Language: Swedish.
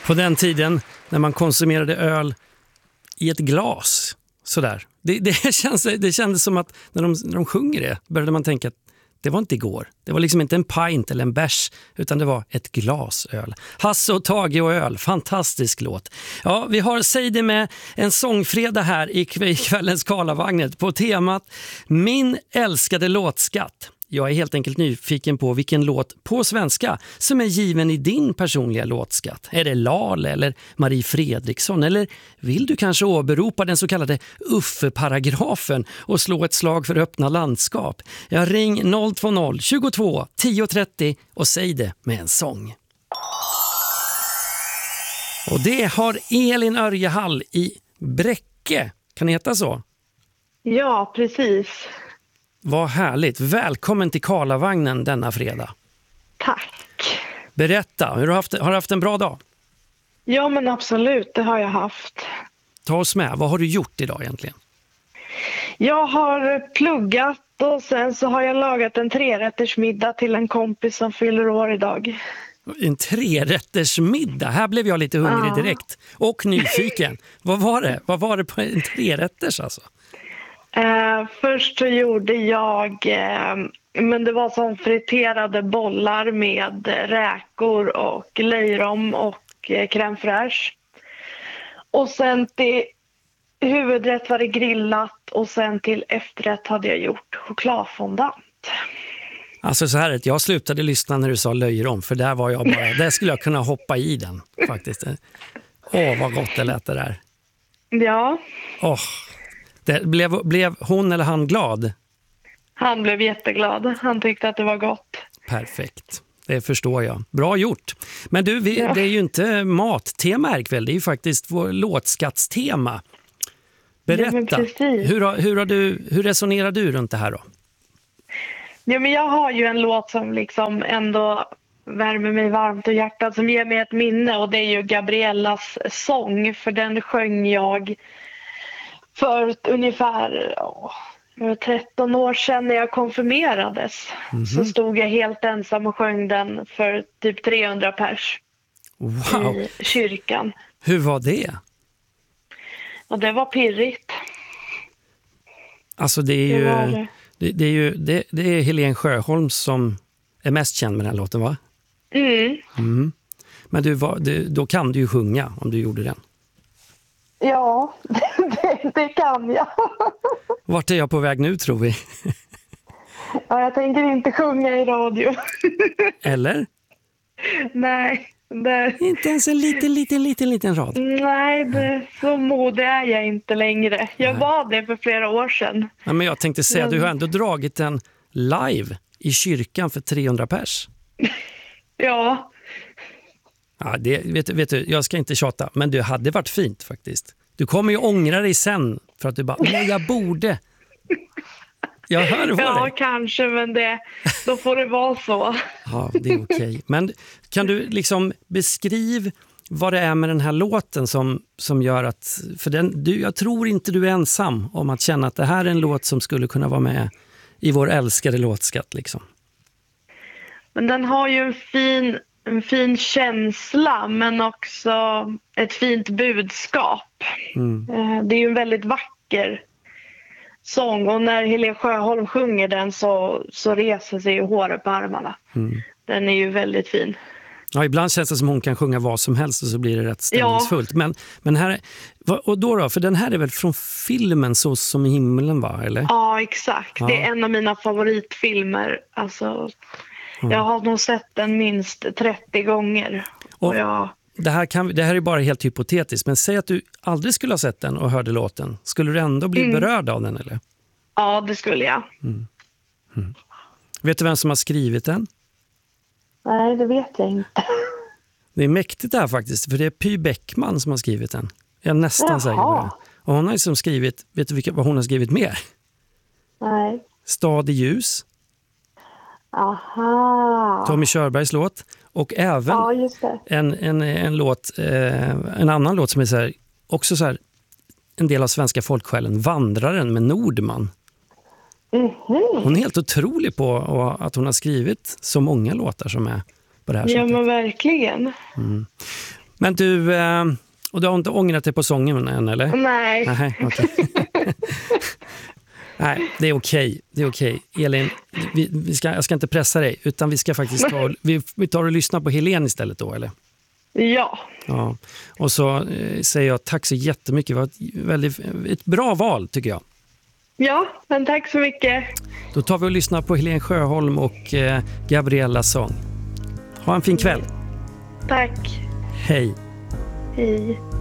På den tiden när man konsumerade öl i ett glas. Sådär. Det kändes som att när de sjunger det började man tänka att det var inte igår. Det var liksom inte en pint eller en bärs utan det var ett glas öl. Hasse och Tage och öl. Fantastisk låt. Ja, vi har Säg det med en sångfredag här i kvällens Karlavagnet på temat Min älskade låtskatt. Jag är helt enkelt nyfiken på vilken låt på svenska som är given i din personliga låtskatt. Är det Lale eller Marie Fredriksson? Eller vill du kanske åberopa den så kallade Uffe-paragrafen och slå ett slag för öppna landskap? Jag ring 020 22 1030 och säg det med en sång. Och det har Elin Örjehall i Bräcke. Kan det heta så? Ja, precis. Vad härligt. Välkommen till Karlavagnen denna fredag. Tack. Berätta, har du haft en bra dag? Ja, men absolut, det har jag haft. Ta oss med, vad har du gjort idag egentligen? Jag har pluggat och sen så har jag lagat en 3-rättersmiddag till en kompis som fyller år idag. En 3-rättersmiddag? Här blev jag lite hungrig direkt. Och nyfiken. Vad var det på en 3-rätters alltså? Först så gjorde jag, men det var som friterade bollar med räkor och löjrom och crème fraîche. Och sen till huvudrätt var det grillat och sen till efterrätt hade jag gjort chokladfondant. Alltså så här, jag slutade lyssna när du sa löjrom för där var jag bara, där skulle jag kunna hoppa i den faktiskt. Vad gott det lät det där. Ja. Blev hon eller han glad? Han blev jätteglad. Han tyckte att det var gott. Perfekt. Det förstår jag. Bra gjort. Men du, det är ju inte mattema här ikväll. Det är ju faktiskt vår låtskattstema. Berätta. Ja, hur resonerar du runt det här då? Ja, men jag har ju en låt som liksom ändå värmer mig varmt och hjärtat, som ger mig ett minne, och det är ju Gabriellas sång, för den sjöng jag för ungefär 13 år sedan när jag konfirmerades. Så stod jag helt ensam och sjöng den för typ 300 pers i kyrkan. Hur var det? Och det var pirrigt. Alltså det är Helen Sjöholm som är mest känd med den här låten, va? Mm. Men då kan du ju sjunga om du gjorde den. Ja, det kan jag. Vart är jag på väg nu, tror vi? Ja, jag tänker inte sjunga i radio. Eller? Nej. Inte ens en liten rad. Nej, så modig är jag inte längre. Jag var det för flera år sedan. Ja, men jag tänkte säga, du har ändå dragit den live i kyrkan för 300 pers. Ja. Ja, vet du, jag ska inte tjata, men det hade varit fint faktiskt. Du kommer ju ångra dig sen för att du bara, nej jag borde. Jag hör vad ja, det. kanske, men då får det vara så. Ja, det är okej. Men kan du liksom beskriva vad det är med den här låten som gör att, för jag tror inte du är ensam om att känna att det här är en låt som skulle kunna vara med i vår älskade låtskatt liksom. Men den har ju en fin känsla, men också ett fint budskap. Det är ju en väldigt vacker sång, och när Helen Sjöholm sjunger den så reser sig ju håret på armarna. Den är ju väldigt fin. Ja, ibland känns det som hon kan sjunga vad som helst och så blir det rätt stämningsfullt. Ja. Men här, och då, för den här är väl från filmen Så som i himlen, va? Eller? Ja, exakt. Ja. Det är en av mina favoritfilmer. Alltså, jag har nog sett den minst 30 gånger. Och det här är bara helt hypotetiskt, men säg att du aldrig skulle ha sett den och hörde låten. Skulle du ändå bli berörd av den, eller? Ja, det skulle jag. Vet du vem som har skrivit den? Nej, det vet jag inte. Det är mäktigt det här faktiskt, för det är Py Bäckman som har skrivit den. Jag är nästan säker på det. Och hon har liksom skrivit, vet du vad hon har skrivit mer? Nej. Stad i ljus. Aha. Tommy Körbergs låt. Och även en låt, en annan låt som är så här, också så här, en del av svenska folksjälen, Vandraren med Nordman. Hon är helt otrolig på att hon har skrivit så många låtar som är på det här sättet. Ja, men verkligen. Men du, och du har inte ångrat dig på sången än, eller? Nej. Nej, okej. Nej, det är okej. Det är okej. Elin, jag ska inte pressa dig, utan vi ska faktiskt vi tar och lyssnar på Helen istället då, eller? Ja. Ja. Och så säger jag tack så jättemycket. Det var ett bra val, tycker jag. Ja, men tack så mycket. Då tar vi och lyssnar på Helen Sjöholm och Gabriellas sång. Ha en fin kväll. Tack. Hej. Hej.